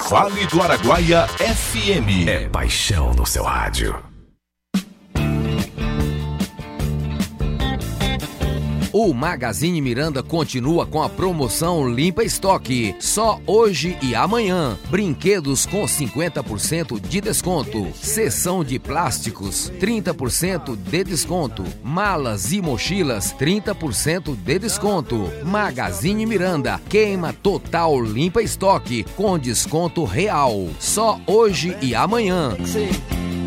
Vale do Araguaia FM. É paixão no seu rádio. O Magazine Miranda continua com a promoção Limpa Estoque. Só hoje e amanhã. Brinquedos com 50% de desconto. Seção de plásticos, 30% de desconto. Malas e mochilas, 30% de desconto. Magazine Miranda, queima total Limpa Estoque com desconto real. Só hoje e amanhã.